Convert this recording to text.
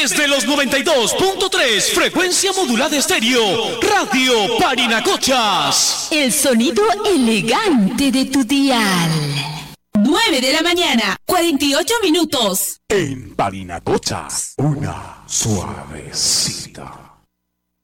Desde los 92.3, frecuencia modulada estéreo, Radio Parinacochas. El sonido elegante de tu dial. 9 de la mañana, 48 minutos. En Parinacochas, una suavecita.